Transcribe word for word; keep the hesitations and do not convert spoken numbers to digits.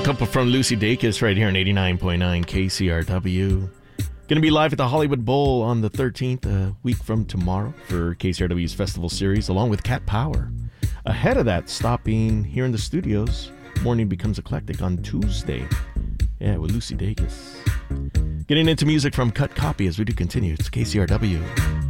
Couple from Lucy Dacus right here on eighty-nine point nine K C R W. Going to be live at the Hollywood Bowl on the thirteenth, a week from tomorrow, for K C R W's festival series, along with Cat Power. Ahead of that, stopping here in the studios, Morning Becomes Eclectic on Tuesday. Yeah, with Lucy Dacus. Getting into music from Cut Copy as we do continue. It's K C R W.